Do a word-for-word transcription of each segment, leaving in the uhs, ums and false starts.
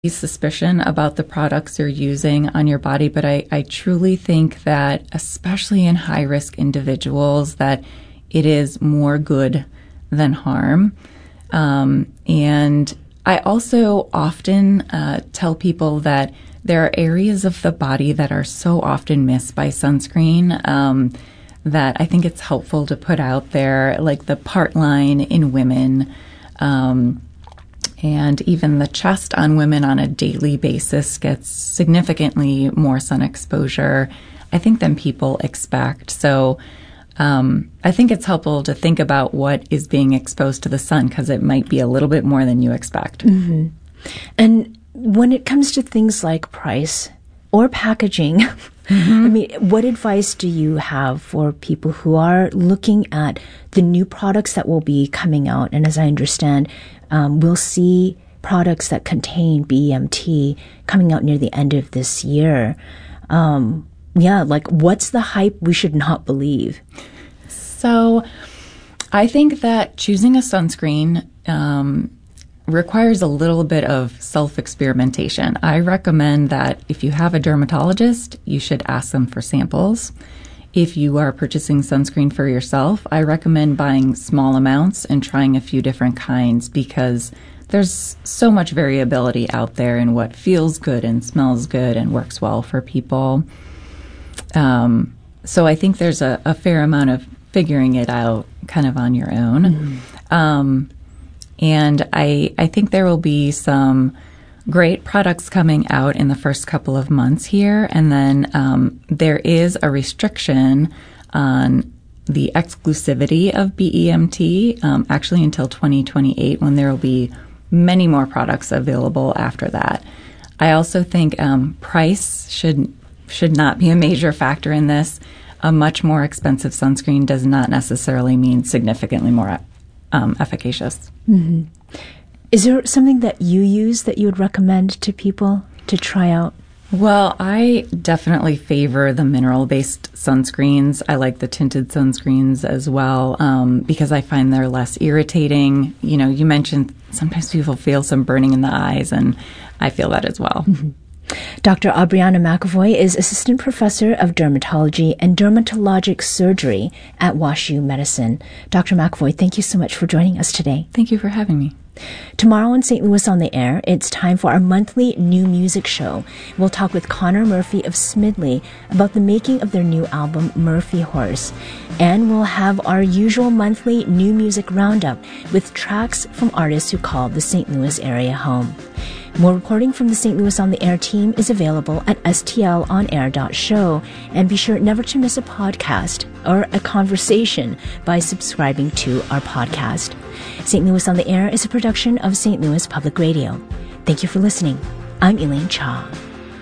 suspicion about the products you're using on your body, but I, I truly think that, especially in high-risk individuals, that it is more good than harm. Um, and I also often uh, tell people that there are areas of the body that are so often missed by sunscreen um, that I think it's helpful to put out there, like the part line in women, um, and even the chest on women on a daily basis gets significantly more sun exposure, I think, than people expect. So um, I think it's helpful to think about what is being exposed to the sun, because it might be a little bit more than you expect. Mm-hmm. And when it comes to things like price or packaging, mm-hmm. I mean, what advice do you have for people who are looking at the new products that will be coming out? And as I understand, um, we'll see products that contain B E M T coming out near the end of this year. Um, yeah, like what's the hype we should not believe? So I think that choosing a sunscreen um, requires a little bit of self-experimentation. I recommend that if you have a dermatologist, you should ask them for samples. If you are purchasing sunscreen for yourself, I recommend buying small amounts and trying a few different kinds, because there's so much variability out there in what feels good and smells good and works well for people. Um, so I think there's a, a fair amount of figuring it out kind of on your own. Mm-hmm. Um, and I, I think there will be some great products coming out in the first couple of months here. And then um, there is a restriction on the exclusivity of B E M T, um, actually until twenty twenty-eight, when there will be many more products available after that. I also think um, price should should not be a major factor in this. A much more expensive sunscreen does not necessarily mean significantly more um, efficacious. Mm-hmm. Is there something that you use that you would recommend to people to try out? Well, I definitely favor the mineral-based sunscreens. I like the tinted sunscreens as well um, because I find they're less irritating. You know, you mentioned sometimes people feel some burning in the eyes, and I feel that as well. Mm-hmm. Doctor Aubriana McAvoy is Assistant Professor of Dermatology and Dermatologic Surgery at WashU Medicine. Doctor McAvoy, thank you so much for joining us today. Thank you for having me. Tomorrow on Saint Louis on the Air, it's time for our monthly new music show. We'll talk with Connor Murphy of Smidley about the making of their new album, Murphy Horse. And we'll have our usual monthly new music roundup with tracks from artists who call the Saint Louis area home. More reporting from the Saint Louis on the Air team is available at S T L on air dot show, and be sure never to miss a podcast or a conversation by subscribing to our podcast. Saint Louis on the Air is a production of Saint Louis Public Radio. Thank you for listening. I'm Elaine Cha.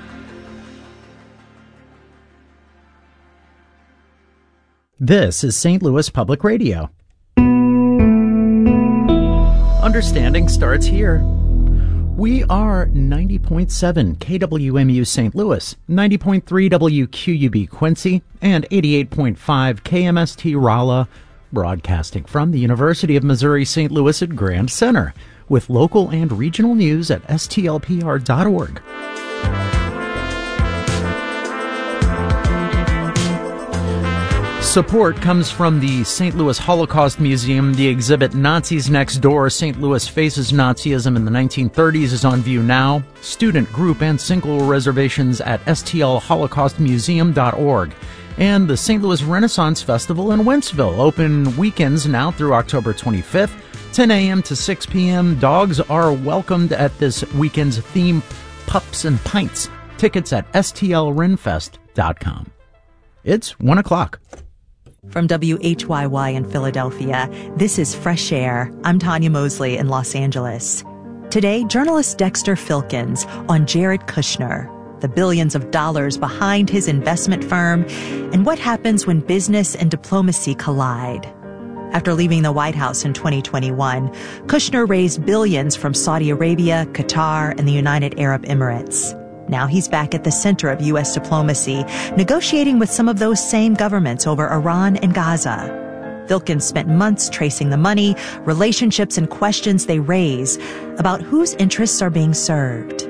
This is Saint Louis Public Radio. Understanding starts here. We are ninety point seven K W M U Saint Louis, ninety point three W Q U B Quincy, and eighty-eight point five K M S T Rolla, broadcasting from the University of Missouri Saint Louis at Grand Center, with local and regional news at S T L P R dot org. Support comes from the Saint Louis Holocaust Museum. The exhibit Nazis Next Door, Saint Louis Faces Nazism in the nineteen thirties is on view now. Student, group, and single reservations at S T L holocaust museum dot org. And the Saint Louis Renaissance Festival in Wentzville, open weekends now through October twenty-fifth, ten a.m. to six p.m. Dogs are welcomed at this weekend's theme, Pups and Pints. Tickets at S T L renfest dot com. It's one o'clock. From W H Y Y in Philadelphia, this is Fresh Air. I'm Tanya Mosley in Los Angeles. Today, journalist Dexter Filkins on Jared Kushner, the billions of dollars behind his investment firm, and what happens when business and diplomacy collide. After leaving the White House in twenty twenty-one, Kushner raised billions from Saudi Arabia, Qatar, and the United Arab Emirates. Now he's back at the center of U S diplomacy, negotiating with some of those same governments over Iran and Gaza. Filkins spent months tracing the money, relationships, and questions they raise about whose interests are being served.